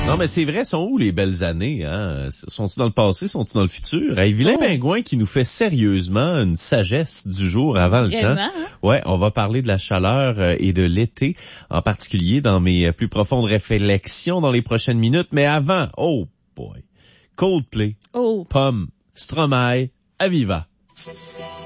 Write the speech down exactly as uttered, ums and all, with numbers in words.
Non, mais c'est vrai, sont où les belles années, hein? Sont-ils dans le passé, sont-ils dans le futur? Hey, Vilain Oh. Pingouin qui nous fait sérieusement une sagesse du jour avant le Vraiment, temps. hein? Ouais, on va parler de la chaleur euh, et de l'été, en particulier dans mes plus profondes réflexions dans les prochaines minutes. Mais avant, oh boy, Coldplay, Oh. Pomme, Stromae, Aviva.